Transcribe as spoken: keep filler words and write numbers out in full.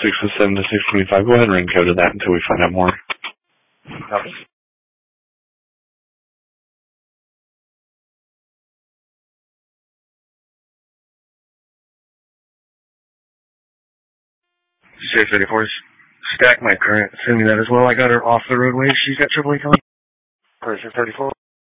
six oh seven to six twenty-five. Go ahead and ring code to that until we find out more. Copy. six thirty-four. Stack my current, assuming that as well. I got her off the roadway. She's got triple A calling. six thirty-four.